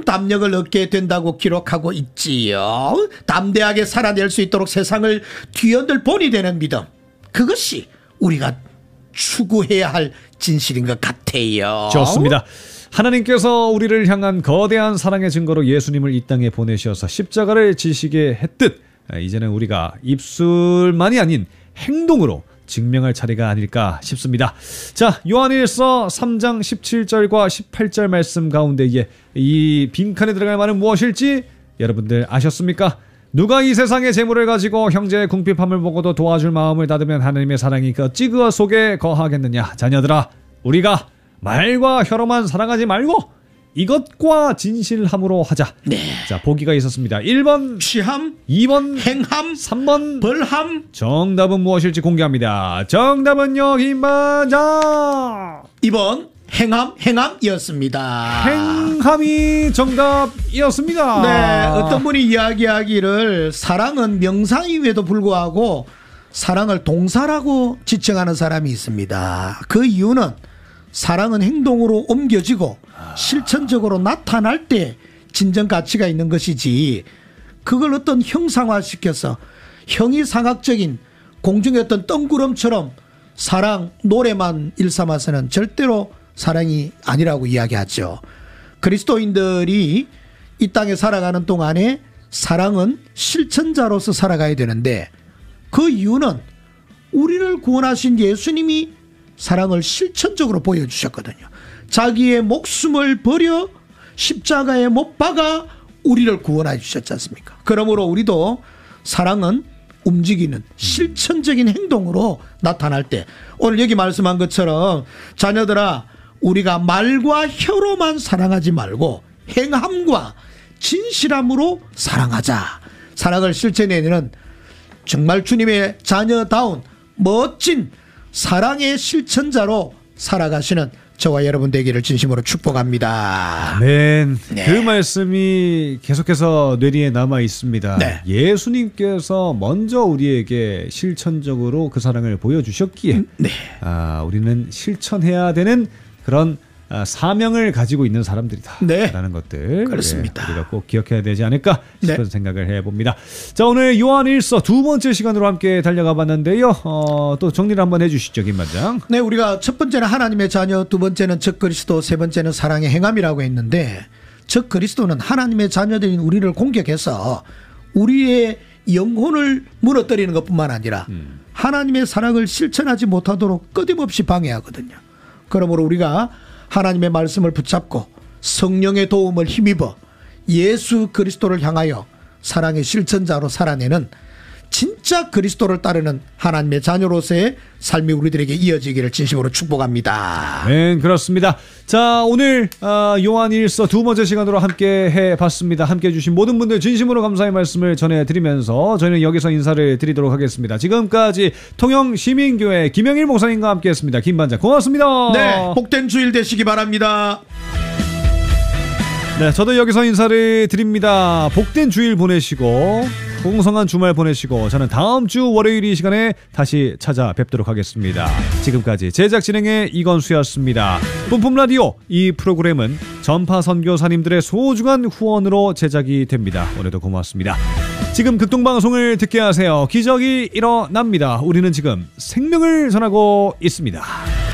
담력을 얻게 된다고 기록하고 있지요. 담대하게 살아낼 수 있도록 세상을 뒤흔들 본이 되는 믿음, 그것이 우리가 추구해야 할 진실인 것 같아요. 좋습니다. 하나님께서 우리를 향한 거대한 사랑의 증거로 예수님을 이 땅에 보내셔서 십자가를 지시게 했듯 이제는 우리가 입술만이 아닌 행동으로 증명할 차례가 아닐까 싶습니다. 자, 요한일서 3장 17절과 18절 말씀 가운데에 이 빈칸에 들어갈 말은 무엇일지 여러분들 아셨습니까? 누가 이 세상의 재물을 가지고 형제의 궁핍함을 보고도 도와줄 마음을 닫으면 하나님의 사랑이 그 어찌 속에 거하겠느냐. 자녀들아, 우리가 말과 혀로만 사랑하지 말고 이것과 진실함으로 하자. 네. 자, 보기가 있었습니다. 1번 취함, 2번 행함, 3번 벌함. 정답은 무엇일지 공개합니다. 정답은요, 김반장 2번 행함이었습니다. 행함이 정답이었습니다. 네, 어떤 분이 이야기하기를 사랑은 명사임에도 불구하고 사랑을 동사라고 지칭하는 사람이 있습니다. 그 이유는 사랑은 행동으로 옮겨지고 실천적으로 나타날 때 진정 가치가 있는 것이지, 그걸 어떤 형상화시켜서 형이상학적인 공중의 어떤 뜬구름처럼 사랑 노래만 일삼아서는 절대로 사랑이 아니라고 이야기하죠. 그리스도인들이 이 땅에 살아가는 동안에 사랑은 실천자로서 살아가야 되는데, 그 이유는 우리를 구원하신 예수님이 사랑을 실천적으로 보여주셨거든요. 자기의 목숨을 버려 십자가에 못 박아 우리를 구원해 주셨지 않습니까? 그러므로 우리도 사랑은 움직이는 실천적인 행동으로 나타날 때, 오늘 여기 말씀한 것처럼 자녀들아, 우리가 말과 혀로만 사랑하지 말고 행함과 진실함으로 사랑하자. 사랑을 실천해내는 정말 주님의 자녀다운 멋진 사랑의 실천자로 살아가시는 저와 여러분 되기를 진심으로 축복합니다. 아멘. 네. 그 말씀이 계속해서 뇌리에 남아 있습니다. 네. 예수님께서 먼저 우리에게 실천적으로 그 사랑을 보여주셨기에 네. 우리는 실천해야 되는 그런 사명을 가지고 있는 사람들이다. 네. 라는 것들. 그렇습니다. 우리가 꼭 기억해야 되지 않을까 싶은 네. 생각을 해봅니다. 자, 오늘 요한일서 두 번째 시간으로 함께 달려가 봤는데요. 또 정리를 한번 해주시죠, 김반장. 네, 우리가 첫 번째는 하나님의 자녀, 두 번째는 적그리스도, 세 번째는 사랑의 행함이라고 했는데, 적그리스도는 하나님의 자녀들인 우리를 공격해서 우리의 영혼을 무너뜨리는 것뿐만 아니라 하나님의 사랑을 실천하지 못하도록 끊임없이 방해하거든요. 그러므로 우리가 하나님의 말씀을 붙잡고 성령의 도움을 힘입어 예수 그리스도를 향하여 사랑의 실천자로 살아내는 진짜 그리스도를 따르는 하나님의 자녀로서의 삶이 우리들에게 이어지기를 진심으로 축복합니다. 네, 그렇습니다. 자, 오늘 요한일서 두 번째 시간으로 함께 해봤습니다. 함께 해주신 모든 분들 진심으로 감사의 말씀을 전해드리면서 저희는 여기서 인사를 드리도록 하겠습니다. 지금까지 통영시민교회 김영일 목사님과 함께했습니다. 김반장 고맙습니다. 네, 복된 주일 되시기 바랍니다. 네, 저도 여기서 인사를 드립니다. 복된 주일 보내시고 풍성한 주말 보내시고 저는 다음 주 월요일 이 시간에 다시 찾아뵙도록 하겠습니다. 지금까지 제작 진행의 이건수였습니다. 뿜뿜라디오, 이 프로그램은 전파 선교사님들의 소중한 후원으로 제작이 됩니다. 오늘도 고맙습니다. 지금 극동방송을 듣게 하세요. 기적이 일어납니다. 우리는 지금 생명을 전하고 있습니다.